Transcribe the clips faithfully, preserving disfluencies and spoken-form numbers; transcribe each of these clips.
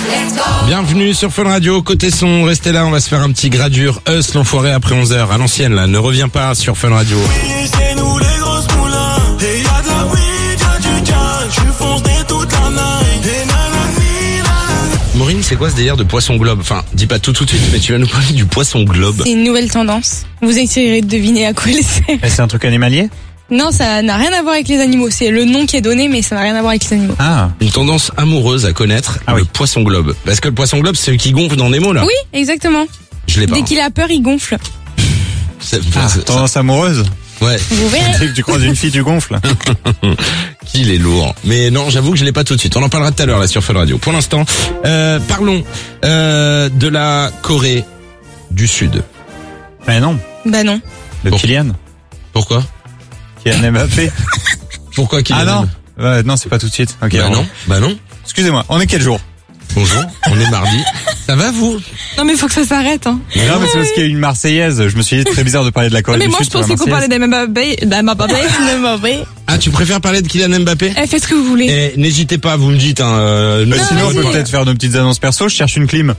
Bienvenue sur Fun Radio, côté son, restez là, on va se faire un petit gradure. Us, l'enfoiré après onze heures, à l'ancienne là, ne reviens pas sur Fun Radio. Oui, c'est nous les grosses moulins, et y'a de la weed, y'a du gaz, j'suis foncé toute la night, et nanani, nanani. Maureen, c'est quoi ce délire de poisson globe? Enfin, dis pas tout tout de suite, mais tu vas nous parler du poisson globe. C'est une nouvelle tendance. Vous essayerez de deviner à quoi elle sert. C'est un truc animalier? Non, ça n'a rien à voir avec les animaux. C'est le nom qui est donné, mais ça n'a rien à voir avec les animaux. Ah. Une tendance amoureuse à connaître, Ah le oui. poisson globe. Parce que le poisson globe, c'est celui qui gonfle dans Nemo là. Oui, exactement. Je l'ai pas. Dès qu'il a peur, il gonfle. C'est- Ah, c'est- tendance amoureuse? Ouais. Vous verrez. Dès que tu croises une fille, tu gonfles. Qu'il est lourd. Mais non, j'avoue que je l'ai pas tout de suite. On en parlera tout à l'heure là sur Fun Radio. Pour l'instant, euh, parlons euh, de la Corée du Sud. Mais non. Bah non. De Bon. Kylian. Pourquoi? Kylian Mbappé. Pourquoi qu'il Ah est non. même Ouais, non, c'est pas tout de suite. Ok. Bah bon. non. Bah non. Excusez-moi. On est quel jour? Bonjour. On est mardi. Ça va vous? Non, mais faut que ça s'arrête, hein. Non, mais c'est parce qu'il y a une Marseillaise. Je me suis dit très bizarre de parler de la Corée Mais du moi, Sud. je pour la pensais qu'on parlait Marseillaise. d'Mbappé. D'Mbappé. D'Mbappé. Ah, tu préfères parler de Kylian Mbappé? Eh, faites ce que vous voulez. Eh, n'hésitez pas, vous me dites. Hein, euh, Mais ne- sinon, on peut vas-y. peut-être faire nos petites annonces perso. Je cherche une clim.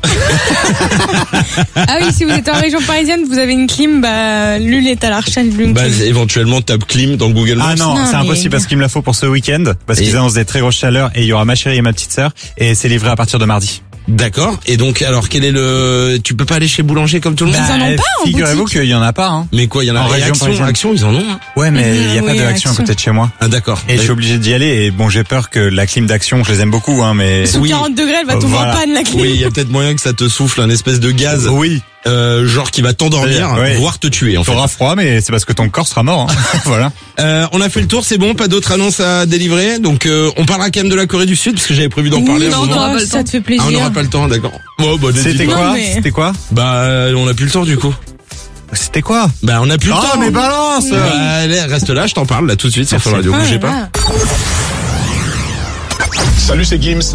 Ah oui, si vous êtes en région parisienne, vous avez une clim, bah, Lul est à la recherche d'une Bah, clim. éventuellement, tape clim dans Google Maps. Ah non, Non, c'est mais- impossible parce qu'il me la faut pour ce week-end. Parce Et- qu'ils annoncent des très grosses chaleurs et il y aura ma chérie et ma petite sœur. Et c'est livré à partir de mardi. D'accord. Et donc, alors, quel est le... Tu peux pas aller chez Boulanger comme tout le monde? Ils en ont pas en Figurez-vous boutique. qu'il y en a pas, hein. Mais quoi, il y en a En et région Action, parisienne. Action, ils en ont. Hein. Ouais, mais il y a Mhm, pas oui, de Action à Action. côté de chez moi. Ah d'accord. Et je suis obligé d'y aller et bon, j'ai peur que la clim d'Action, je les aime beaucoup, hein, mais... Sous oui. quarante degrés, elle va Oh, tomber voilà. en panne, la clim. Oui, il y a peut-être moyen que ça te souffle un espèce de gaz, Oui, euh, genre qui va t'endormir, Oui. voire te tuer en fait. t'auras froid, mais c'est parce que ton corps sera mort, hein. Voilà. Euh, on a fait le tour, c'est bon, pas d'autres annonces à délivrer. Donc euh, on parlera quand même de la Corée du Sud parce que j'avais prévu d'en parler. Oui, à un non, moment. toi, ça te fait plaisir. Ah, on n'aura pas le temps, d'accord. Bon, bah, n'hésite C'était pas. quoi Non, mais- C'était quoi Bah, euh, on a plus le temps du coup. C'était quoi Bah, on a plus le Oh, temps. mais balance Bah, allez, reste là, je t'en parle là tout de suite sur Merci. Fun Radio. Ah, Bougez pas. là. Salut, c'est Gims.